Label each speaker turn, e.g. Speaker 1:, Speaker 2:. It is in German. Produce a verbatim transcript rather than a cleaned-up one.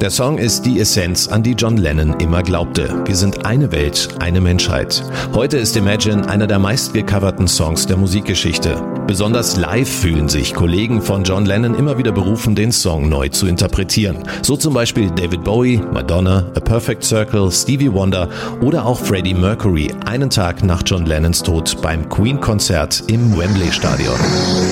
Speaker 1: Der Song ist die Essenz, an die John Lennon immer glaubte. Wir sind eine Welt, eine Menschheit. Heute ist Imagine einer der meistgecoverten Songs der Musikgeschichte. Besonders live fühlen sich Kollegen von John Lennon immer wieder berufen, den Song neu zu interpretieren. So zum Beispiel David Bowie, Madonna, A Perfect Circle, Stevie Wonder oder auch Freddie Mercury einen Tag nach John Lennons Tod beim Queen-Konzert im Wembley-Stadion.